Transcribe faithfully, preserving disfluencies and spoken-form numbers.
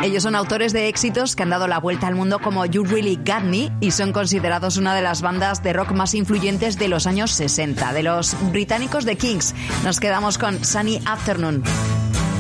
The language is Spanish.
Ellos son autores de éxitos que han dado la vuelta al mundo como You Really Got Me y son considerados una de las bandas de rock más influyentes de los años sesenta. De los británicos The Kinks, nos quedamos con Sunny Afternoon.